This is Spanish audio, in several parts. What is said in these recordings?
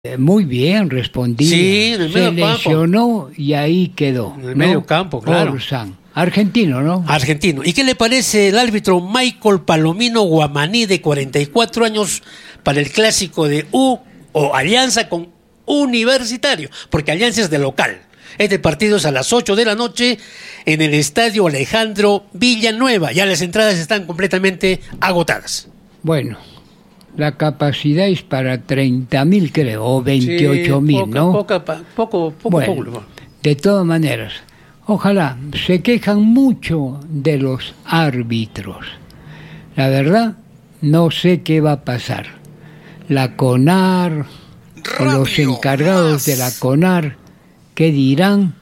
Muy bien, respondí. Sí, en el medio Se campo. lesionó y ahí quedó. En el medio campo, claro. Orsán. Argentino, ¿no? Argentino. ¿Y qué le parece el árbitro Michael Palomino Guamaní, de 44 años, para el clásico de U o Alianza con Universitario? Porque Alianza es de local. Este partido es a las 8 de la noche en el estadio Alejandro Villanueva. Ya las entradas están completamente agotadas. Bueno, la capacidad es para 30.000, creo, o 28.000, ¿no? Poco. Bueno, de todas maneras, ojalá. Se quejan mucho de los árbitros. La verdad, no sé qué va a pasar. La CONAR, o los encargados de la CONAR, ¿qué dirán?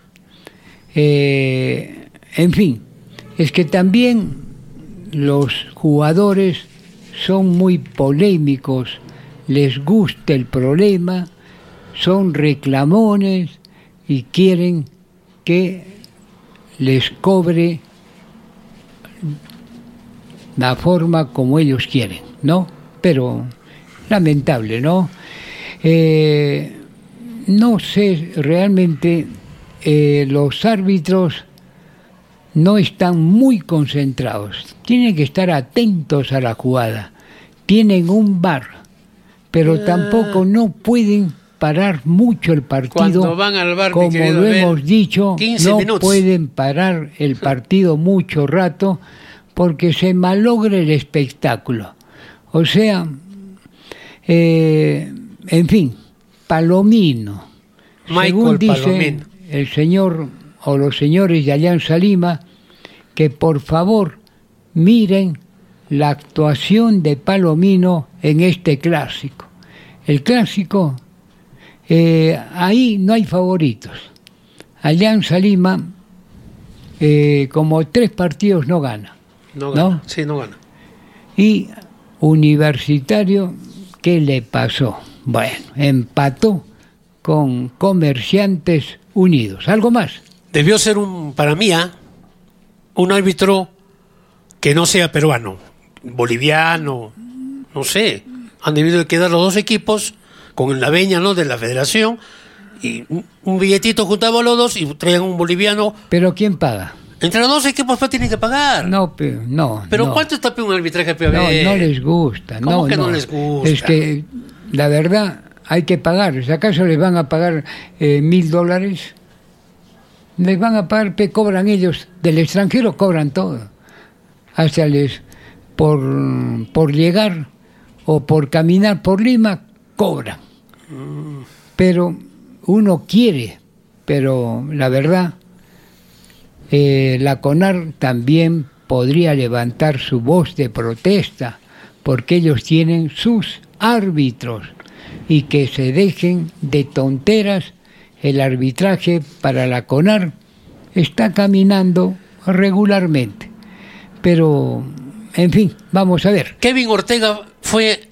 En fin, es que también los jugadores son muy polémicos, les gusta el problema, son reclamones y quieren que les cobre la forma como ellos quieren, ¿no? Pero lamentable, ¿no? No sé, realmente los árbitros no están muy concentrados, tienen que estar atentos a la jugada, tienen un VAR, pero tampoco no pueden parar mucho el partido. Cuando van al VAR, como lo hemos dicho, 15 no minutos. pueden parar el partido mucho rato porque se malogra el espectáculo. O sea, en fin, Palomino, según dice Palomino, el señor o los señores de Alianza Lima, que por favor miren la actuación de Palomino en este clásico. El clásico, ahí no hay favoritos. Alianza Lima, como 3 partidos no gana. No gana. Sí, no gana. Y Universitario, ¿qué le pasó? Bueno, empató con Comerciantes Unidos. ¿Algo más? Debió ser para mí, un árbitro que no sea peruano, boliviano, no sé. Han debido quedar los dos equipos con la veña, ¿no?, de la federación, y un billetito juntaba a los dos y traían un boliviano. ¿Pero quién paga? Entre los dos equipos pues tienen que pagar. No, no. Pero no. ¿cuánto está un arbitraje? No les gusta. ¿Cómo que no les gusta? Es que la verdad hay que pagar. Si acaso les van a pagar $1,000, les van a pagar, cobran ellos, del extranjero cobran todo. Hasta por llegar o por caminar por Lima, cobran. Pero uno quiere, pero la verdad, la CONAR también podría levantar su voz de protesta, porque ellos tienen sus árbitros, y que se dejen de tonteras. El arbitraje para la CONAR está caminando regularmente, pero en fin, vamos a ver. Kevin Ortega fue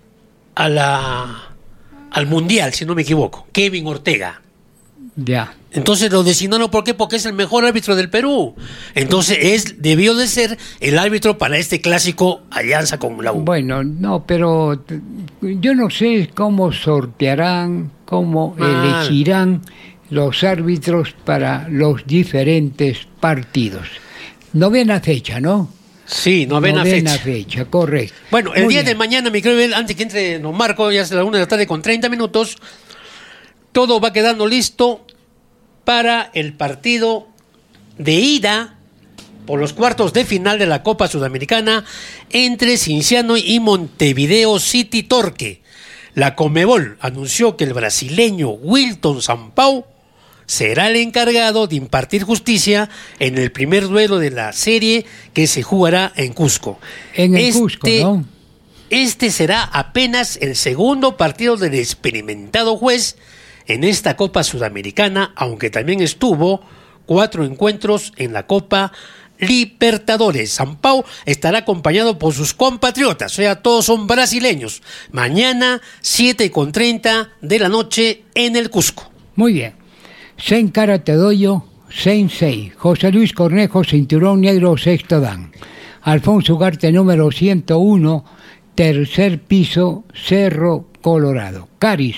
al Mundial, si no me equivoco. Kevin Ortega. Ya. Entonces lo designaron, ¿por qué? Porque es el mejor árbitro del Perú. Entonces debió de ser el árbitro para este clásico Alianza con la U. Bueno, no, pero yo no sé cómo sortearán, cómo elegirán los árbitros para los diferentes partidos. 9ª fecha, ¿no? Sí, 9ª fecha, correcto. Bueno, el Muy día bien. de mañana, mi querido, antes que entre don Marco, ya es la 1:00 con 30 minutos, todo va quedando listo para el partido de ida por los cuartos de final de la Copa Sudamericana entre Cienciano y Montevideo City Torque. La Conmebol anunció que el brasileño Wilton Sampaio será el encargado de impartir justicia en el primer duelo de la serie que se jugará en Cusco. Cusco, ¿no? Este será apenas el segundo partido del experimentado juez en esta Copa Sudamericana, aunque también estuvo 4 encuentros en la Copa Libertadores. Sampaio estará acompañado por sus compatriotas, o sea, todos son brasileños. Mañana, 7:30 de la noche en el Cusco. Muy bien. Sen Karate Doyo, Sensei, José Luis Cornejo, cinturón negro, 6º dan. Alfonso Ugarte, número 101, 3er piso, Cerro Colorado. Caris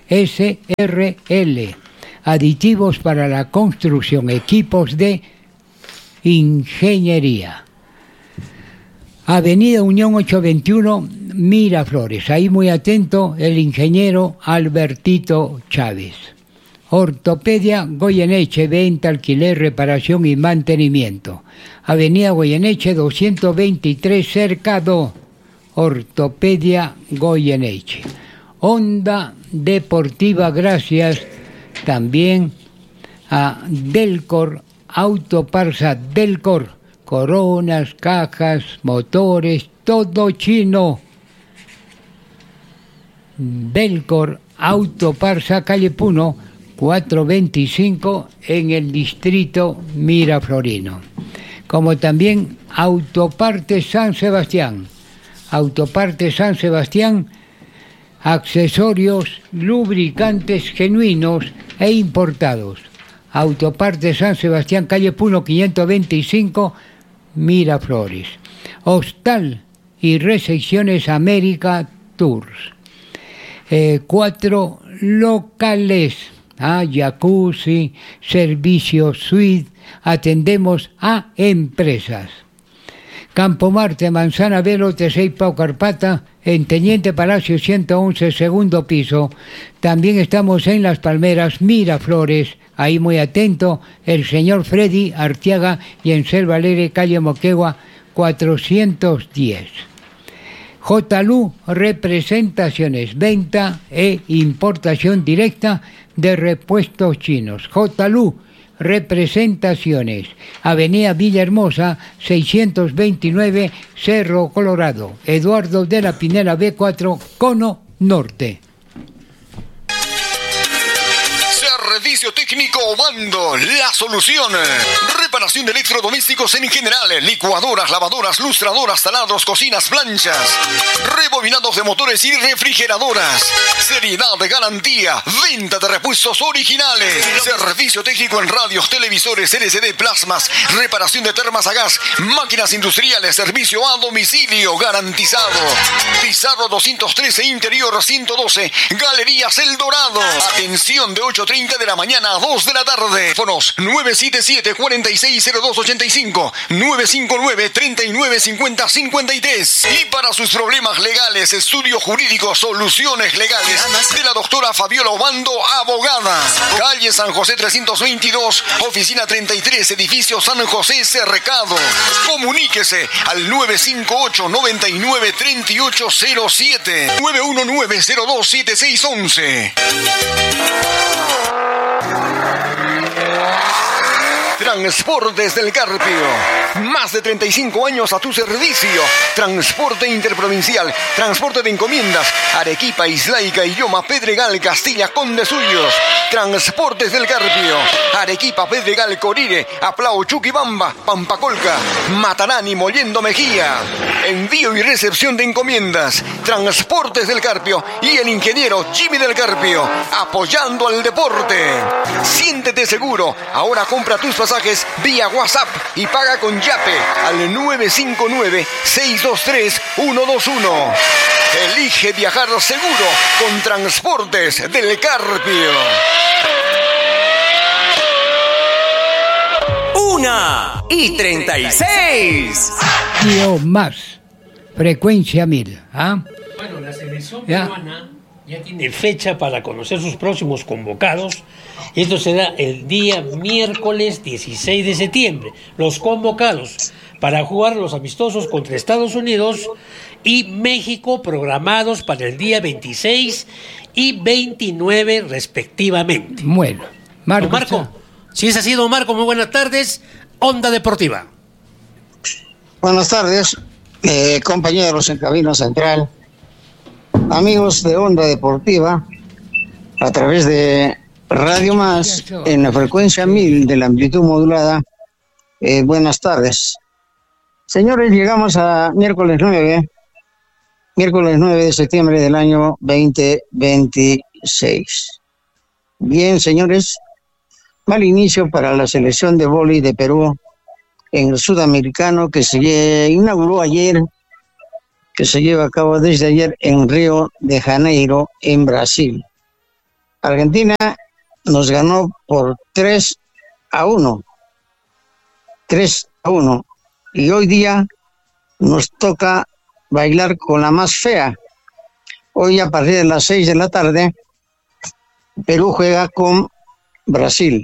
SRL, aditivos para la construcción, equipos de ingeniería. Avenida Unión 821, Miraflores. Ahí muy atento el ingeniero Albertito Chávez. Ortopedia Goyeneche, venta, alquiler, reparación y mantenimiento. Avenida Goyeneche 223, Cercado. Ortopedia Goyeneche. Honda Deportiva, gracias también a Delcor, Autoparsa Delcor. Coronas, cajas, motores, todo chino. Delcor, Autoparsa, calle Puno, 425 en el distrito miraflorino. Como también Autopartes San Sebastián. Autopartes San Sebastián, accesorios, lubricantes genuinos e importados. Autopartes San Sebastián, calle Puno 525, Miraflores. Hostal y recepciones América Tours. 4 locales, jacuzzi, servicio suite, atendemos a empresas. Campo Marte, Manzana Velo, Teseipa, Carpata, en Teniente Palacio 111, segundo piso. También estamos en Las Palmeras, Miraflores, ahí muy atento, el señor Freddy Artiaga, y en Selva Alegre, calle Moquegua, 410. JLU, representaciones, venta e importación directa de repuestos chinos. JLU, representaciones, Avenida Villahermosa 629, Cerro Colorado. Eduardo de la Pinela B4, Cono Norte. Servicio técnico Obando, la solución. Reparación de electrodomésticos en general, licuadoras, lavadoras, lustradoras, taladros, cocinas, planchas, rebobinados de motores y refrigeradoras. Seriedad de garantía, venta de repuestos originales. Servicio técnico en radios, televisores, LCD, plasmas, reparación de termas a gas, máquinas industriales, servicio a domicilio garantizado. Pizarro 213, interior 112, Galerías El Dorado. Atención de 8:30 de la mañana a 2 de la tarde. Teléfonos 977-460285, 959-3950-53. Y para sus problemas legales, estudio jurídico, soluciones legales de la doctora Fabiola Obando, abogada. Calle San José 322, oficina 33, edificio San José, Cercado. Comuníquese al 958-993807, 919-027611. Transportes del Carpio. Más de 35 años a tu servicio. Transporte interprovincial, transporte de encomiendas, Arequipa, Islaica, Illoma, Pedregal, Castilla, Condesuyos. Transportes del Carpio. Arequipa, Pedregal, Corire, Aplao, Chuquibamba, Pampacolca, Matarani, Mollendo Mejía. Envío y recepción de encomiendas. Transportes del Carpio y el ingeniero Jimmy del Carpio, apoyando al deporte. Siéntete seguro. Ahora compra tus pasajes vía WhatsApp y paga con Yape al 959-623-121. Elige viajar seguro con Transportes del Carpio. 1:36. Tío más. Frecuencia 1000. Bueno, la selección peruana ya tiene fecha para conocer sus próximos convocados. Esto será el día miércoles 16 de septiembre. Los convocados para jugar los amistosos contra Estados Unidos y México, programados para el día 26 y 29 respectivamente. Bueno, Don Marco, si es así, don Marco, muy buenas tardes. Onda Deportiva. Buenas tardes, compañeros en cabina central, amigos de Onda Deportiva, a través de Radio Más, en la frecuencia 1000 de la amplitud modulada. Buenas tardes. Señores, llegamos a miércoles 9 de septiembre del año 2026. Bien, señores, mal inicio para la selección de vóley de Perú en el sudamericano que se inauguró ayer que se lleva a cabo desde ayer en Río de Janeiro, en Brasil. Argentina nos ganó por 3-1. 3-1. Y hoy día nos toca bailar con la más fea. Hoy a partir de las 6 de la tarde, Perú juega con Brasil.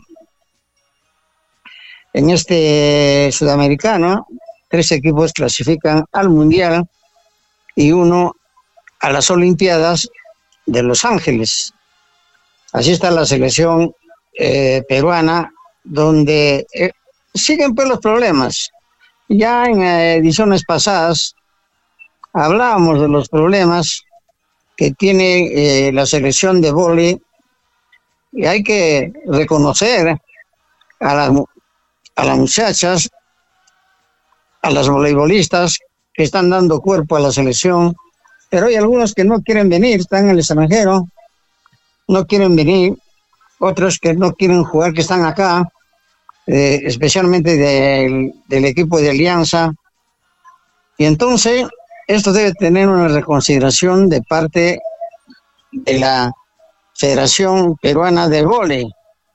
En este sudamericano, 3 equipos clasifican al Mundial y 1 a las Olimpiadas de Los Ángeles. Así está la selección peruana, donde siguen pues los problemas. Ya en ediciones pasadas hablábamos de los problemas que tiene la selección de vóley, y hay que reconocer a las muchachas, a las voleibolistas que están dando cuerpo a la selección, pero hay algunos que no quieren venir, están en el extranjero, no quieren venir, otros que no quieren jugar, que están acá, especialmente del equipo de Alianza. Y entonces esto debe tener una reconsideración de parte de la Federación Peruana de Vóley,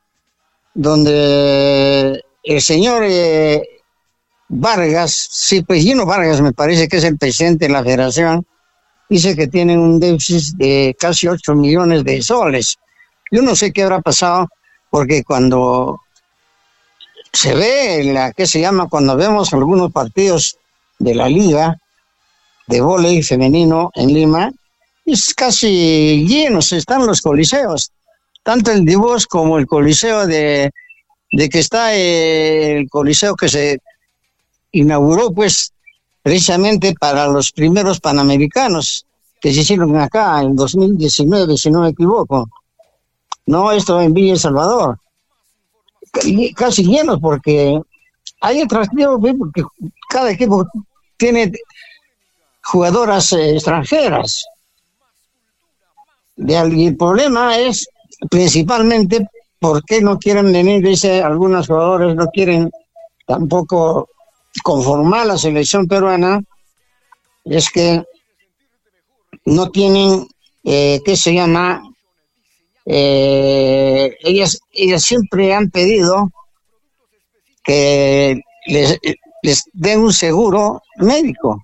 donde el señor Vargas, sí, pues Gino Vargas me parece que es el presidente de la federación, dice que tienen un déficit de casi 8 millones de soles. Yo no sé qué habrá pasado, porque cuando se ve cuando vemos algunos partidos de la liga de vóley femenino en Lima, es casi llenos, están los coliseos, tanto el Divos como el coliseo de que está el coliseo que se inauguró pues precisamente para los primeros panamericanos que se hicieron acá en 2019, si no me equivoco. No, esto en Villa El Salvador. Casi llenos, porque hay atractivo, porque cada equipo tiene jugadoras extranjeras. Y el problema es principalmente por qué no quieren venir, dice algunos jugadores, no quieren tampoco conformar la selección peruana, es que no tienen, ellas siempre han pedido que les den un seguro médico.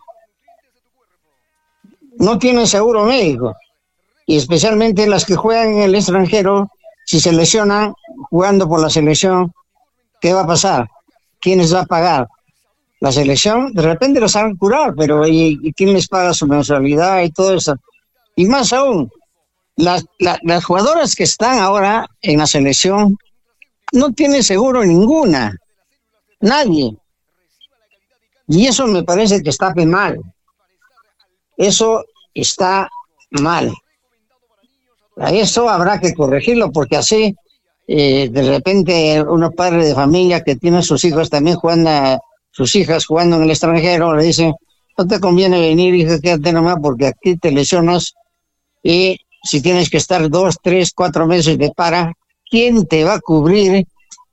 No tienen seguro médico, y especialmente las que juegan en el extranjero, si se lesionan jugando por la selección, ¿qué va a pasar? ¿Quién les va a pagar? La selección de repente los hagan curar, pero ¿y quién les paga su mensualidad y todo eso? Y más aún, las jugadoras que están ahora en la selección no tienen seguro ninguna, nadie. Y eso me parece que está mal. Eso está mal. Eso habrá que corregirlo, porque así de repente unos padres de familia que tienen sus hijos también sus hijas jugando en el extranjero, le dicen: no te conviene venir, hija, quédate nomás, porque aquí te lesionas, y si tienes que estar 2, 3, 4 meses de para, ¿quién te va a cubrir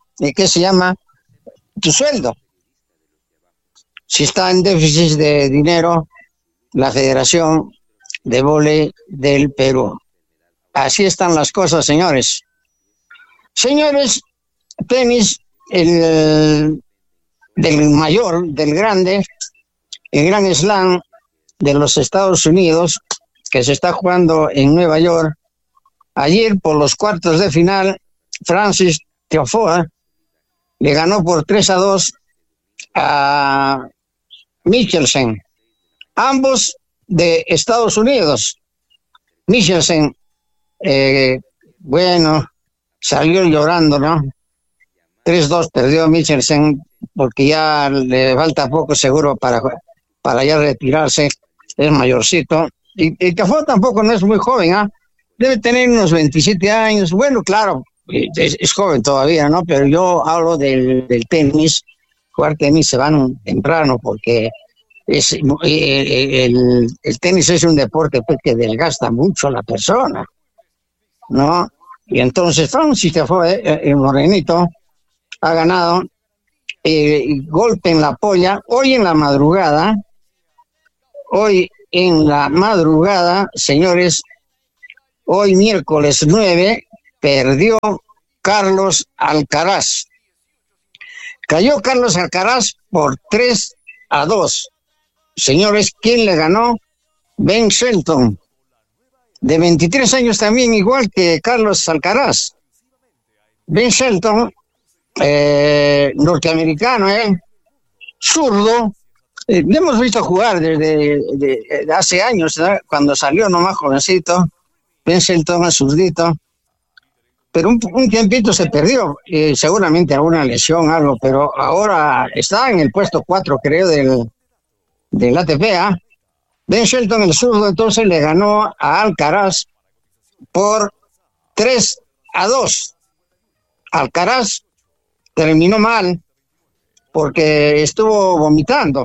tu sueldo? Si está en déficit de dinero la Federación de Vóley del Perú. Así están las cosas, señores. Señores, tenis, del mayor, del grande, el Grand Slam de los Estados Unidos, que se está jugando en Nueva York. Ayer, por los cuartos de final, Francis Tiafoe le ganó por 3-2 a Michelsen, ambos de Estados Unidos. Michelsen, salió llorando, ¿no? 3-2 perdió Michelsen, porque ya le falta poco seguro para ya retirarse, es mayorcito. Y Tiafoe tampoco no es muy joven, ¿ah? Debe tener unos 27 años. Bueno, claro, es joven todavía, ¿no? Pero yo hablo del tenis. Jugar tenis se van temprano, porque el tenis es un deporte pues, que desgasta mucho a la persona, ¿no? Y entonces Francis Tiafoe, el morenito, ha ganado golpe en la polla hoy en la madrugada. Hoy en la madrugada, señores, hoy miércoles 9, perdió Carlos Alcaraz. Cayó Carlos Alcaraz por 3-2. Señores, ¿quién le ganó? Ben Shelton, de 23 años también, igual que Carlos Alcaraz. Ben Shelton, norteamericano, zurdo. Le hemos visto jugar desde hace años, ¿no? Cuando salió nomás jovencito. Ben Shelton es zurdito. Pero un tiempito se perdió, seguramente alguna lesión, algo, pero ahora está en el puesto 4, creo, del ATP. Ben Shelton, el zurdo, entonces le ganó a Alcaraz por 3-2. Alcaraz terminó mal porque estuvo vomitando.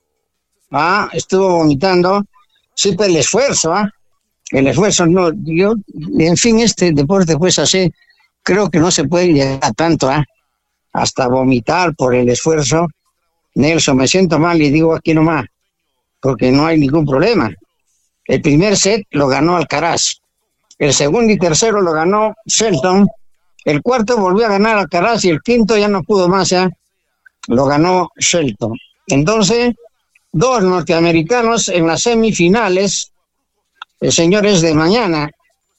Sí, pero el esfuerzo, no, yo, en fin, este deporte pues así, creo que no se puede llegar tanto, hasta vomitar por el esfuerzo. Nelson, me siento mal y digo aquí nomás, porque no hay ningún problema. El primer set lo ganó Alcaraz, el segundo y tercero lo ganó Shelton, el cuarto volvió a ganar Alcaraz y el quinto ya no pudo más, lo ganó Shelton. Entonces, 2 norteamericanos en las semifinales, señores, de mañana.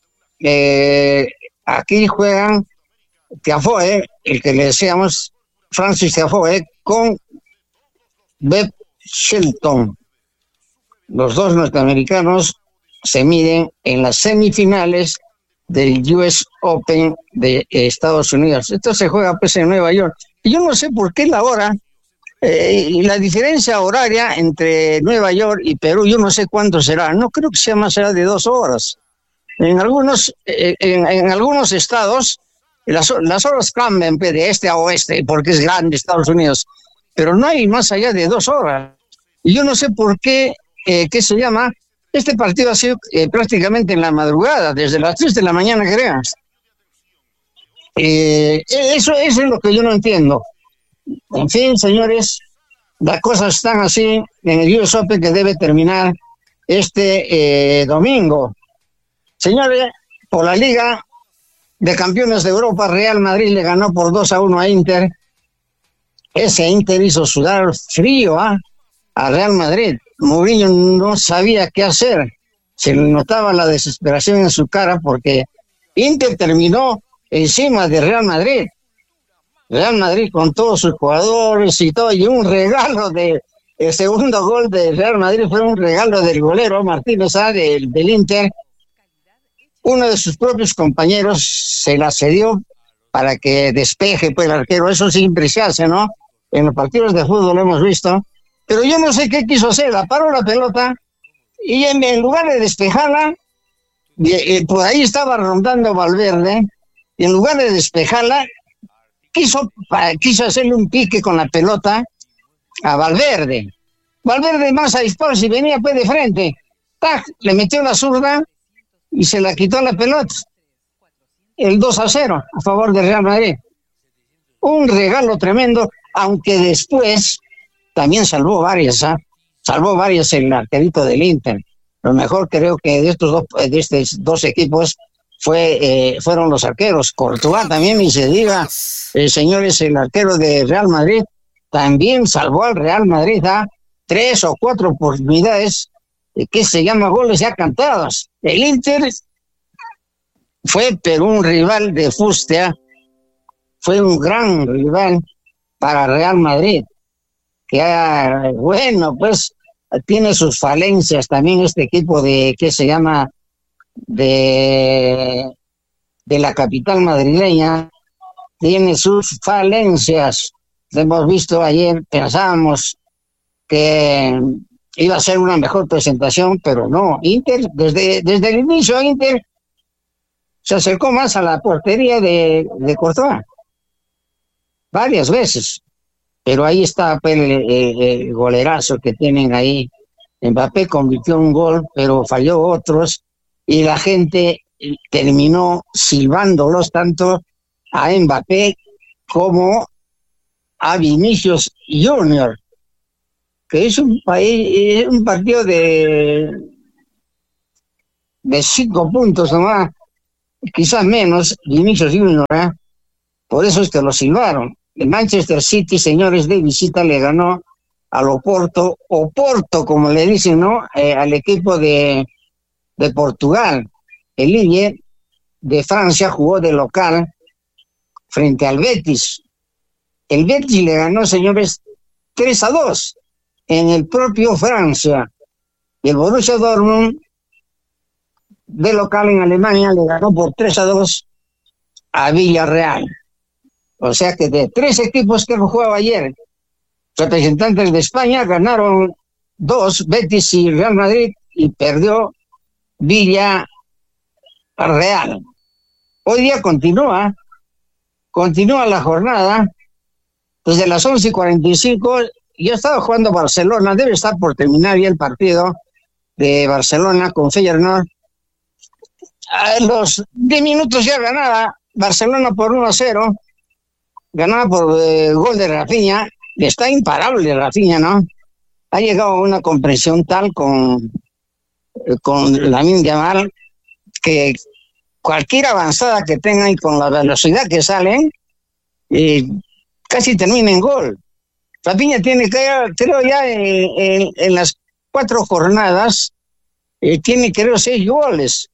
Aquí juegan Tiafoe, el que le decíamos Francis Tiafoe, con Webb Shelton. Los 2 norteamericanos se miden en las semifinales del US Open de Estados Unidos. Esto se juega pues en Nueva York. Y yo no sé por qué la hora, la diferencia horaria entre Nueva York y Perú, yo no sé cuánto será. No creo que sea más allá de 2 horas. En algunos estados las horas cambian de este a oeste porque es grande Estados Unidos, pero no hay más allá de 2 horas. Y yo no sé por qué, ¿qué se llama? Este partido ha sido prácticamente en la madrugada, desde las 3 de la mañana, creas. Eso es lo que yo no entiendo. En fin, señores, las cosas están así en el US Open, que debe terminar este domingo. Señores, por la Liga de Campeones de Europa, Real Madrid le ganó por 2-1 a Inter. Ese Inter hizo sudar frío a Real Madrid. Mourinho no sabía qué hacer. Se le notaba la desesperación en su cara porque Inter terminó encima de Real Madrid. Real Madrid con todos sus jugadores y todo, y un regalo el segundo gol de Real Madrid fue un regalo del golero Martínez del Inter. Uno de sus propios compañeros se la cedió para que despeje pues el arquero. Eso siempre se hace, ¿no? En los partidos de fútbol lo hemos visto. Pero yo no sé qué quiso hacer. La paró la pelota y en lugar de despejarla, por ahí estaba rondando Valverde, y en lugar de despejarla, quiso hacerle un pique con la pelota a Valverde. Valverde más a disparos y venía pues de frente. ¡Tac! Le metió la zurda y se la quitó la pelota. El 2-0 a favor de Real Madrid. Un regalo tremendo, aunque después también salvó varias el arquerito del Inter. Lo mejor creo que de estos dos equipos fueron los arqueros. Courtois también, y se diga, señores, el arquero de Real Madrid también salvó al Real Madrid a 3 o 4 oportunidades que se llama goles ya cantados. El Inter fue pero un rival de fuste, fue un gran rival para Real Madrid, que bueno, pues tiene sus falencias también este equipo de la capital madrileña, tiene sus falencias. Lo hemos visto ayer, pensábamos que iba a ser una mejor presentación, pero no. Inter, desde el inicio, Inter se acercó más a la portería de Courtois varias veces, pero ahí está el golerazo que tienen ahí. Mbappé convirtió un gol, pero falló otros, y la gente terminó silbándolos tanto a Mbappé como a Vinicius Junior. que es un partido de 5 puntos nomás, quizás menos, Vinicius Junior, ¿eh? Por eso es que lo silbaron. El Manchester City, señores, de visita le ganó al Oporto, como le dicen, ¿no? Al equipo de Portugal. El Lille de Francia jugó de local frente al Betis. El Betis le ganó, señores, 3-2 en el propio Francia. Y el Borussia Dortmund de local en Alemania le ganó por 3-2 a Villarreal. O sea que de 3 equipos que jugaba ayer, representantes de España ganaron 2, Betis y Real Madrid, y perdió Villarreal. Hoy día continúa la jornada. Desde las 11:45 ya estaba jugando Barcelona, debe estar por terminar ya el partido de Barcelona con Feyenoord. A los 10 minutos ya ganaba Barcelona por 1-0, ganaba por gol de Rafinha. Está imparable Rafinha, ¿no? Ha llegado a una comprensión tal con Lamine Yamal que cualquier avanzada que tenga y con la velocidad que salen, casi termina en gol. Rafinha tiene que, creo ya en las 4 jornadas, tiene creo 6 goles.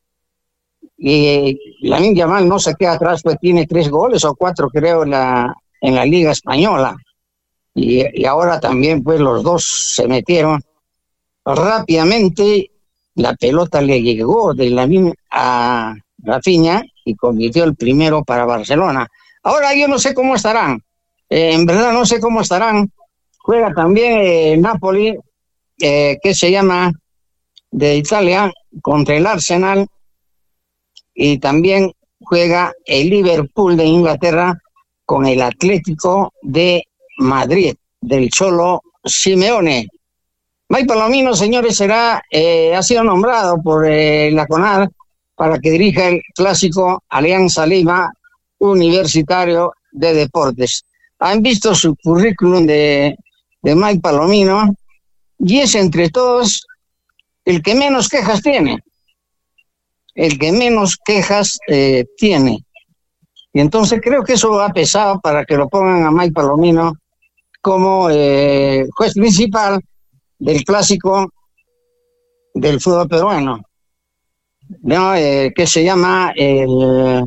Y Lamine Yamal no se queda atrás, pues tiene 3 goles o 4 creo en la Liga Española. Y ahora también pues los dos se metieron rápidamente. La pelota le llegó de Lamine a Rafinha y convirtió el primero para Barcelona. Ahora yo no sé cómo estarán, en verdad no sé cómo estarán. Juega también Napoli, que se llama, de Italia, contra el Arsenal, y también juega el Liverpool de Inglaterra con el Atlético de Madrid, del Cholo Simeone. Mike Palomino, señores, ha sido nombrado por la CONAD para que dirija el clásico Alianza Lima Universitario de Deportes. Han visto su currículum de Mike Palomino y es entre todos el que menos quejas tiene. El que menos quejas tiene. Y entonces creo que eso ha pesado para que lo pongan a Mike Palomino como juez principal del clásico del fútbol peruano, ¿no? Que se llama el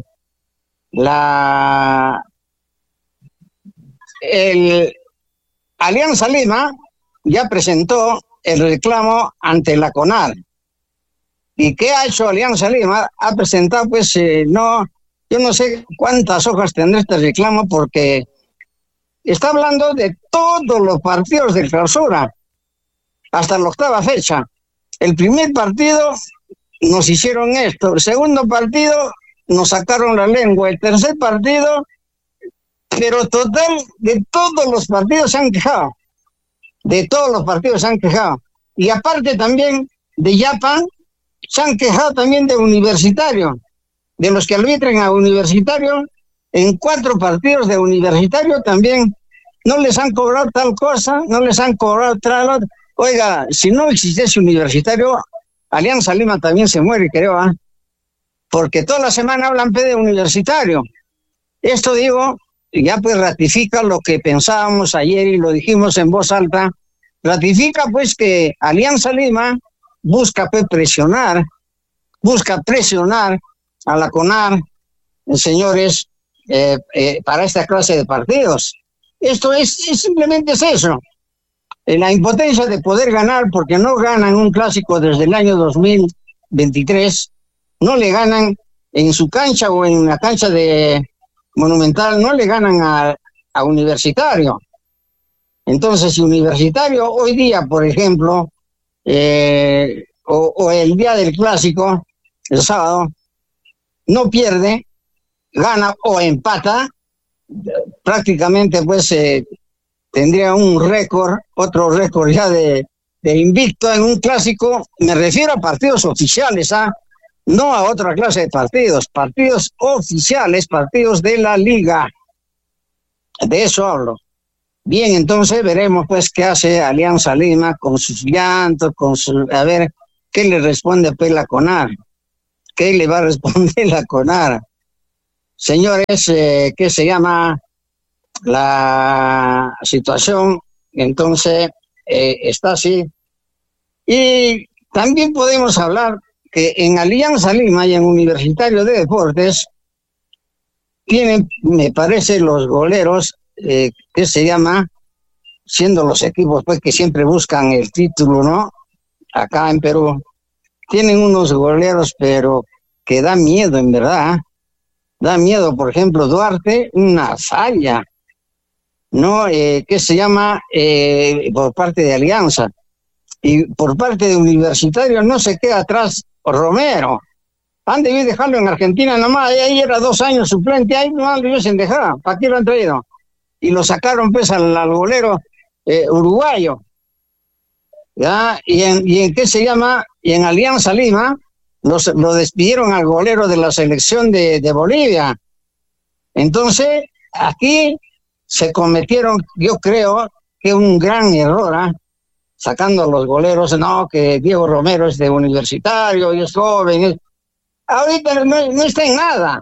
Alianza Lima. Ya presentó el reclamo ante la CONAD. ¿Y qué ha hecho Alianza Lima? Ha presentado, pues, yo no sé cuántas hojas tendrá este reclamo, porque está hablando de todos los partidos de clausura, hasta la 8ª fecha. El primer partido nos hicieron esto, el segundo partido nos sacaron la lengua, el tercer partido, pero total, de todos los partidos se han quejado. De todos los partidos se han quejado. Y aparte también de Japan, se han quejado también de Universitario, de los que arbitran a Universitario. En 4 partidos de Universitario también no les han cobrado tal cosa, no les han cobrado tal otra. Oiga, si no existiese Universitario, Alianza Lima también se muere, creo, ¿eh? Porque toda la semana hablan de Universitario. Esto, digo, ya pues ratifica lo que pensábamos ayer y lo dijimos en voz alta. Ratifica pues que Alianza Lima busca presionar a la CONAD, señores, para esta clase de partidos. Esto simplemente es eso. La impotencia de poder ganar, porque no ganan un clásico desde el año 2023, no le ganan en su cancha o en la cancha de Monumental, no le ganan a Universitario. Entonces, si Universitario hoy día, por ejemplo, o el día del clásico, el sábado, no pierde, gana o empata, prácticamente pues tendría un récord, otro récord ya de invicto en un clásico. Me refiero a partidos oficiales, no a otra clase de partidos oficiales, partidos de la liga. De eso hablo. Bien, entonces veremos pues qué hace Alianza Lima con sus llantos, a ver qué le responde pues la CONAR, qué le va a responder la CONAR. Señores, ¿qué se llama? La situación entonces está así. Y también podemos hablar que en Alianza Lima y en Universitario de Deportes tienen, me parece, los goleros, que se llama, siendo los equipos pues que siempre buscan el título, ¿no? Acá en Perú, tienen unos goleros, pero que da miedo, en verdad. Da miedo, por ejemplo, Duarte, una falla, ¿no? Que se llama por parte de Alianza. Y por parte de Universitario no se queda atrás Romero. Han debido dejarlo en Argentina nomás, ahí era 2 años suplente, ahí no lo hubiesen dejado. ¿Para qué lo han traído? Y lo sacaron pues al golero uruguayo. ¿Ya? ¿Y en qué se llama? Y en Alianza Lima lo despidieron al golero de la selección de Bolivia. Entonces, aquí se cometieron, yo creo, que un gran error, sacando a los goleros, no, que Diego Romero es de Universitario, y es joven. Ahorita no está en nada.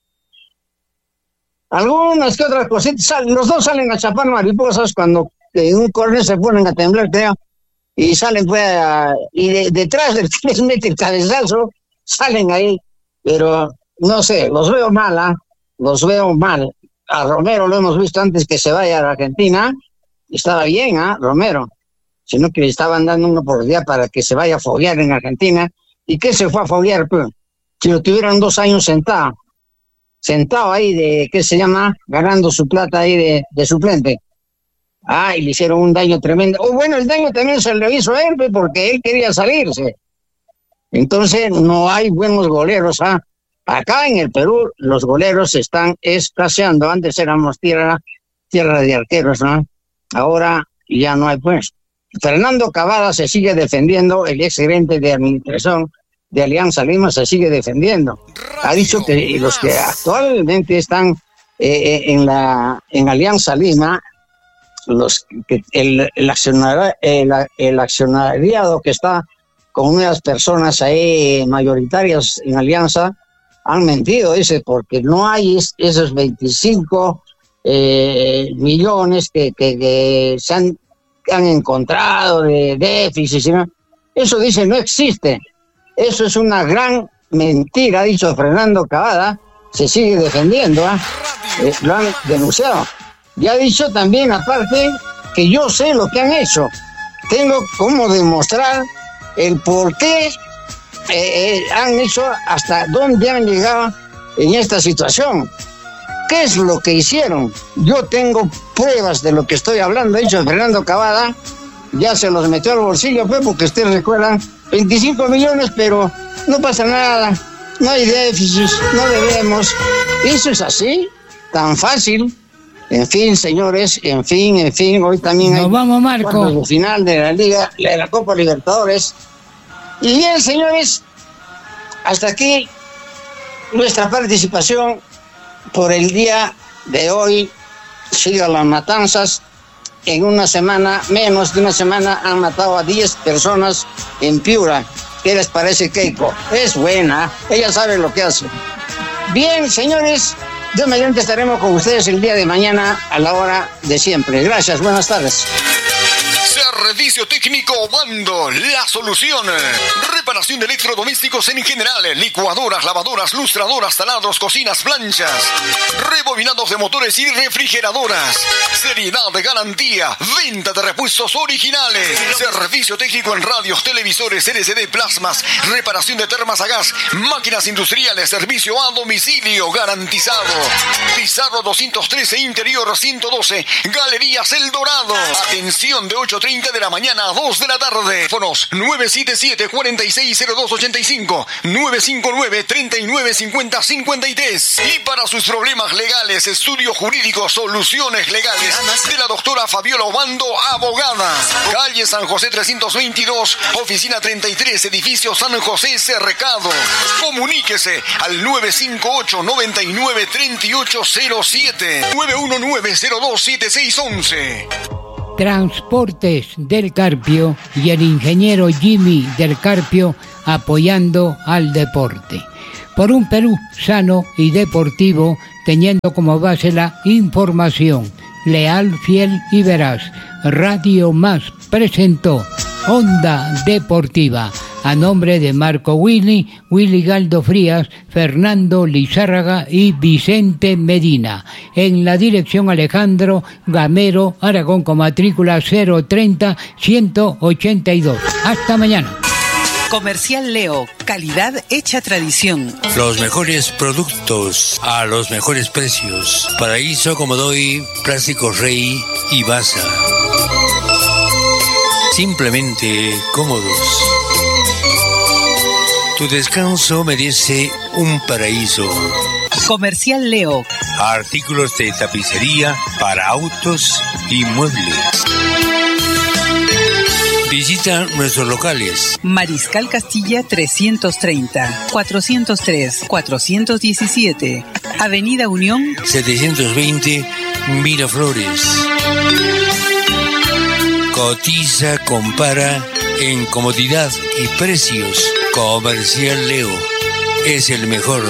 Algunas que otras cositas, los dos salen a chapar mariposas cuando en un córner se ponen a temblar, creo, y salen pues detrás del que les mete el cabezazo, salen ahí, pero no sé, los veo mal, los veo mal. A Romero lo hemos visto antes que se vaya a la Argentina, estaba bien, Romero, sino que le estaban dando una oportunidad para que se vaya a foguear en Argentina. ¿Y qué se fue a foguear, pues? Si lo tuvieran 2 años sentado ahí ¿qué se llama? Ganando su plata ahí de suplente. Y le hicieron un daño tremendo. Bueno, el daño también se le hizo a él, pues, porque él quería salirse. Entonces, no hay buenos goleros, Acá en el Perú, los goleros están escaseando. Antes éramos tierra de arqueros, ¿no? Ahora ya no hay, pues. Fernando Cavada se sigue defendiendo, el exgerente de administración de Alianza Lima se sigue defendiendo. Ha dicho que los que actualmente están en Alianza Lima, el accionariado que está con unas personas ahí mayoritarias en Alianza, han mentido, dice, porque no hay esos 25 millones que se han encontrado de déficit, ¿no? Eso dice, no existe. Eso es una gran mentira, ha dicho Fernando Cavada, se sigue defendiendo, lo han denunciado. Y ha dicho también, aparte, que yo sé lo que han hecho. Tengo cómo demostrar el por qué han hecho, hasta dónde han llegado en esta situación. ¿Qué es lo que hicieron? Yo tengo pruebas de lo que estoy hablando, ha dicho Fernando Cavada, ya se los metió al bolsillo, pues, porque ustedes recuerdan, 25 millones, pero no pasa nada, no hay déficit, no debemos. Eso es así, tan fácil. En fin, señores, en fin, hoy también hay cuartos de final de la Liga, de la Copa Libertadores. Y bien, señores, hasta aquí nuestra participación por el día de hoy. Sigan las matanzas. En una semana, menos de una semana, han matado a 10 personas en Piura. ¿Qué les parece, Keiko? Es buena, ella sabe lo que hace. Bien, señores, Dios mediante estaremos con ustedes el día de mañana a la hora de siempre. Gracias, buenas tardes. Servicio técnico Bando, la solución. Reparación de electrodomésticos en general, licuadoras, lavadoras, lustradoras, taladros, cocinas, planchas, rebobinados de motores y refrigeradoras. Seriedad de garantía, venta de repuestos originales. Servicio técnico en radios, televisores, LCD, plasmas, reparación de termas a gas, máquinas industriales, servicio a domicilio garantizado. Pizarro 213, interior 112, Galerías El Dorado. Atención de 8:30 de la mañana las 2 de la tarde. Teléfonos 977-460285, 959-3950-53. Y para sus problemas legales, estudio jurídico, soluciones legales de la doctora Fabiola Obando, abogada. Calle San José 322, oficina 33, edificio San José Cercado. Comuníquese al 958-993807, 919-027611. Transportes del Carpio y el ingeniero Jimmy del Carpio apoyando al deporte. Por un Perú sano y deportivo, teniendo como base la información, leal, fiel y veraz. Radio Más presentó Onda Deportiva, a nombre de Marco Willy Galdo Frías, Fernando Lizárraga y Vicente Medina. En la dirección Alejandro Gamero Aragón, con matrícula 030-182. Hasta mañana. Comercial Leo, calidad hecha tradición. Los mejores productos a los mejores precios. Paraíso, Comodoy, Plásticos Rey y Baza. Simplemente cómodos. Tu descanso merece un paraíso. Comercial Leo. Artículos de tapicería para autos y muebles. Visita nuestros locales. Mariscal Castilla 330, 403, 417. Avenida Unión 720, Miraflores. Cotiza, compara en comodidad y precios. Comercial Leo es el mejor.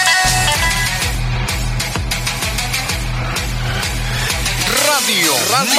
Radio